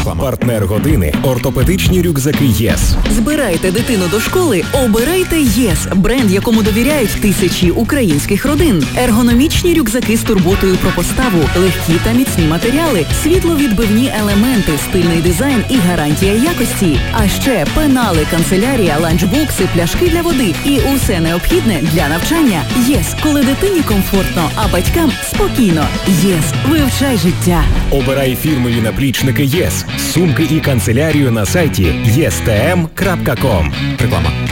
Реклама. Партнер години – ортопедичні рюкзаки ЄС. Збирайте дитину до школи, обирайте ЄС, бренд, якому довіряють тисячі українських родин. Ергономічні рюкзаки з турботою про поставу, легкі та міцні матеріали, світловідбивні елементи, стильний дизайн і гарантія якості. А ще пенали, канцелярія, ланчбокси, пляшки для води і усе необхідне для навчання. ЄС, коли дитині комфортно, а батькам спокійно. ЄС, вивчай життя. Обирай фірмові наплічники ЄС, сумки і канцелярію на сайті єстм.ком. Реклама.